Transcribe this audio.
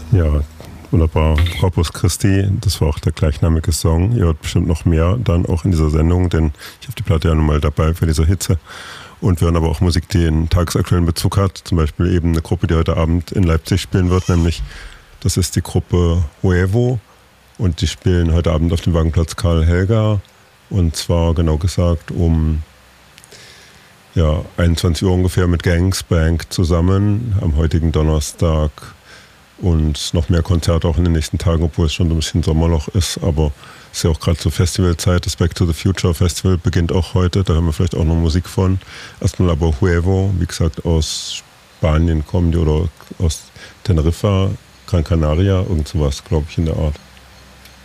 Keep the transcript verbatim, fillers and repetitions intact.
Ja, wunderbar. Corpus Christi, das war auch der gleichnamige Song. Ihr hört bestimmt noch mehr dann auch in dieser Sendung, denn ich habe die Platte ja nun mal dabei für diese Hitze. Und wir hören aber auch Musik, die einen tagesaktuellen Bezug hat. Zum Beispiel eben eine Gruppe, die heute Abend in Leipzig spielen wird, nämlich das ist die Gruppe Huevo. Und die spielen heute Abend auf dem Wagenplatz Karl Helga. Und zwar genau gesagt um ja, einundzwanzig Uhr ungefähr mit Gangsbank zusammen am heutigen Donnerstag. Und noch mehr Konzerte auch in den nächsten Tagen, obwohl es schon ein bisschen Sommerloch ist. Aber es ist ja auch gerade so Festivalzeit. Das Back to the Future Festival beginnt auch heute. Da hören wir vielleicht auch noch Musik von. Erstmal aber Huevo, wie gesagt, aus Spanien kommen die oder aus Teneriffa, Gran Canaria, irgend sowas, glaube ich, in der Art.